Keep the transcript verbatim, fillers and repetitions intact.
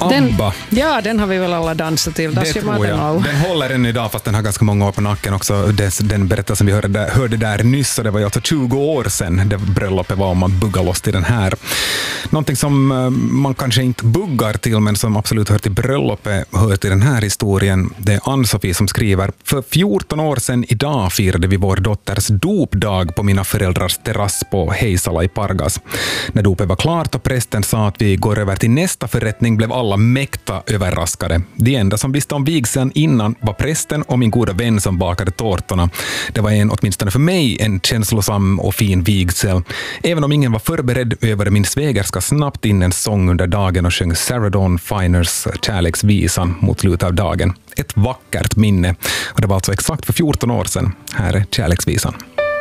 Den, ABBA. ja, den har vi väl alla dansat till. Det tror jag. Den håller än idag fast den har ganska många år på nacken också. Des, den berättelsen som vi hörde där, hörde där nyss, och det var ju alltså tjugo år sedan det bröllopet var, om man buggar loss till den här. Någonting som man kanske inte buggar till men som absolut hör till bröllopet hör till den här historien. Det är Ann-Sofie som skriver: för fjorton år sedan idag firade vi vår dotters dopdag på mina föräldrars terrass på Heisala i Pargas. När dopet var klart och prästen sa att vi går över till nästa förrättning blev alla mäkta överraskade. Det enda som visste om vigseln innan var prästen och min goda vän som bakade tårtorna. Det var en, åtminstone för mig, en känslosam och fin vigsel. Även om ingen var förberedd över min svägerska snabbt in en sång under dagen och sjöng Sarah Dawn Finers kärleksvisan mot slutet av dagen. Ett vackert minne. Och det var alltså exakt för fjorton år sedan. Här är kärleksvisan.